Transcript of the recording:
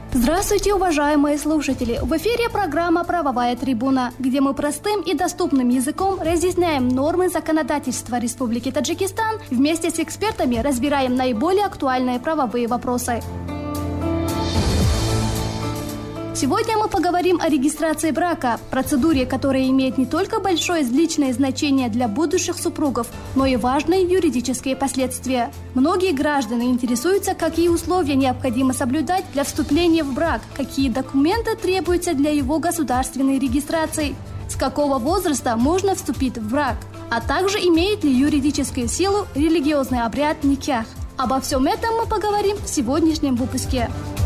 Здравствуйте, уважаемые слушатели! В эфире программа «Правовая трибуна», где мы простым и доступным языком разъясняем нормы законодательства Республики Таджикистан, вместе с экспертами разбираем наиболее актуальные правовые вопросы. Сегодня мы поговорим о регистрации брака, процедуре, которая имеет не только большое личное значение для будущих супругов, но и важные юридические последствия. Многие граждане интересуются, какие условия необходимо соблюдать для вступления в брак, какие документы требуются для его государственной регистрации, с какого возраста можно вступить в брак, а также имеет ли юридическую силу религиозный обряд никях. Обо всем этом мы поговорим в сегодняшнем выпуске.